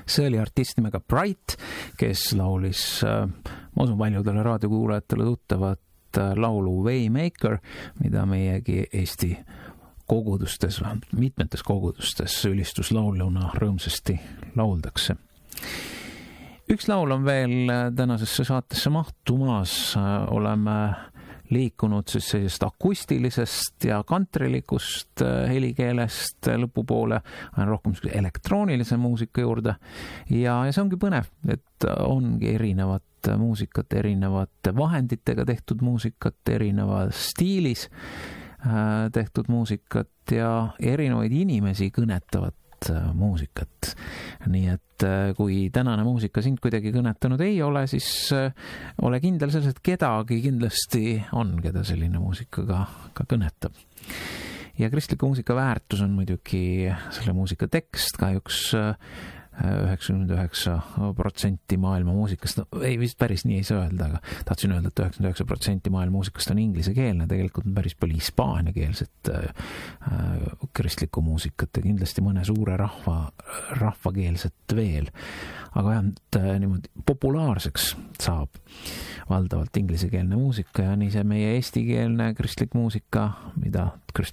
See oli artist nimega Bright, kes laulis, ma usun paljudele raadiokuulajatele tuttavat laulu Waymaker, mida meiegi Eesti kogudustes, mitmetes kogudustes ülistuslauluna rõõmsasti lauldakse. Üks laul on veel tänasesse saatesse mahtumas. Oleme liikunud siis sellisest akustilisest ja kantrilikust helikeelest lõpupoole rohkem elektroonilise muusika juurde. Ja see ongi põnev, et ongi erinevat muusikat, erinevate vahenditega tehtud muusikat, erinevas stiilis tehtud muusikat ja erinevaid inimesi kõnetavat muusikat. Nii et kui tänane muusika sind kuidagi kõnetanud ei ole, siis ole kindel selles, et kedagi kindlasti on, keda selline muusika ka kõnetab. Ja kristliku muusika väärtus on muidugi selle muusika tekst, kahjuks 99% maailma muusikast, no ei vist päris nii ei saa öelda, aga tahtsin öelda, et 99% maailma muusikast on inglisekeelne, tegelikult on päris palju hispaaniakeelset kristlikku muusikat ja kindlasti mõne suure rahvakeelset veel. Aga vähemalt niimoodi populaarseks saab valdavalt inglisekeelne muusika ja nii see meie eestikeelne kristlik muusika, mida